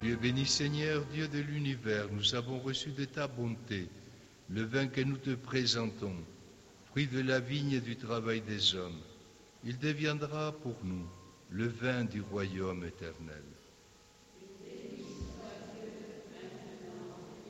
Dieu béni Seigneur, Dieu de l'univers, nous avons reçu de ta bonté le vin que nous te présentons, fruit de la vigne et du travail des hommes. Il deviendra pour nous le vin du royaume éternel.